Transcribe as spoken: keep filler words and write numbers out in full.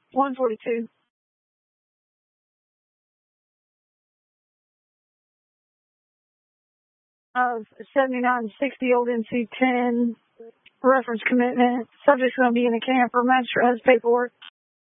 one forty-two. Of seventy-nine sixty Old N C ten reference commitment. Subject's going to be in the camper. Master has paperwork.